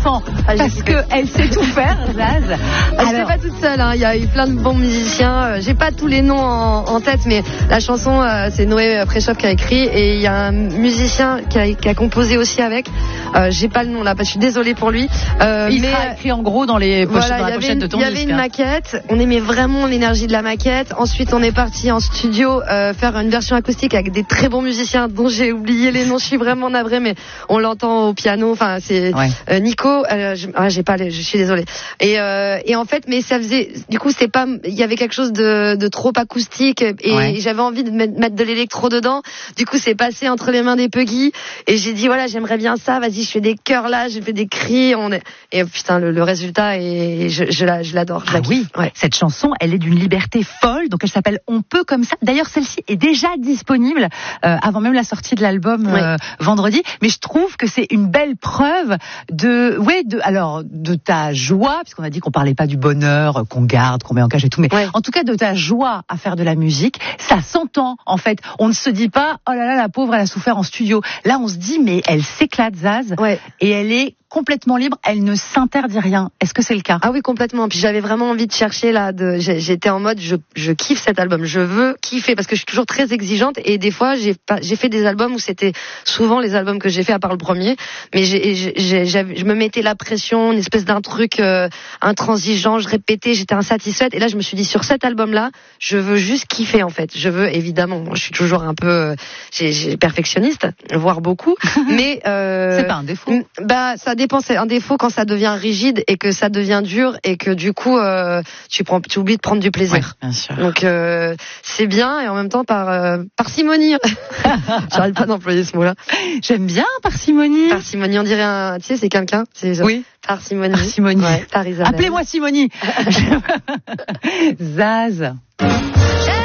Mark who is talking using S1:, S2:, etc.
S1: sent, parce qu'elle sait tout faire, Zaz.
S2: Je suis pas toute seule, hein. Il y a eu plein de bons musiciens. J'ai pas tous les noms en tête, mais la chanson, c'est Noé Préchoff qui a écrit, et il y a un musicien qui a composé aussi avec. J'ai pas le nom là, parce que je suis désolée pour lui.
S1: Il sera écrit en gros dans les pochettes de ton disque.
S2: Il y avait une maquette. On aimait vraiment l'énergie de la maquette. Ensuite, on est parti en studio faire une version acoustique avec des très bons musiciens dont j'ai oublié les noms. Je suis vraiment navrée, mais on l'entend au piano. Enfin, c'est Nico. Je suis désolée. Et en fait, mais ça faisait, du coup, c'est pas, il y avait quelque chose de trop acoustique, et j'avais envie de mettre de l'électro dedans. Du coup, c'est passé entre les mains des Puggy, et j'ai dit voilà, j'aimerais bien ça. Vas-y, je fais des chœurs là, j'ai fait des cris. Et putain, le résultat, et je l'adore.
S1: Oui. Cette chanson, elle est d'une liberté folle. Donc, elle s'appelle On peut comme ça. D'ailleurs, celle-ci est déjà disponible avant même la sortie de l'album vendredi. Mais je trouve que c'est une belle preuve de ta joie, puisqu'on a dit qu'on parlait pas du bonheur qu'on garde, qu'on met en cage et tout, mais en tout cas de ta joie à faire de la musique. Ça s'entend, en fait. On ne se dit pas, oh là là, la pauvre, elle a souffert en studio. Là, on se dit, mais elle s'éclate, Zaz, et elle est complètement libre, elle ne s'interdit rien. Est-ce que c'est le cas?
S2: Ah oui, complètement. Puis j'avais vraiment envie de chercher là, j'étais en mode, je kiffe cet album, je veux kiffer, parce que je suis toujours très exigeante, et des fois j'ai fait des albums où c'était souvent les albums que j'ai fait à part le premier, mais je me mettais la pression, une espèce d'un truc intransigeant, je répétais, j'étais insatisfaite, et là je me suis dit, sur cet album là, je veux juste kiffer, en fait. Je veux, évidemment, je suis toujours un peu j'ai perfectionniste, voire beaucoup, mais
S1: c'est pas un défaut.
S2: Bah ça dépend, c'est un défaut quand ça devient rigide et que ça devient dur, et que du coup tu oublies de prendre du plaisir.
S1: Bien sûr.
S2: Donc c'est bien, et en même temps par parcimonie. J'arrête pas d'employer ce mot-là.
S1: J'aime bien parcimonie.
S2: Parcimonie, on dirait tu sais, c'est quelqu'un.
S1: Oui.
S2: Parcimonie.
S1: Parcimonie.
S2: Par Isabelle.
S1: Appelez-moi Simonie. Zaz.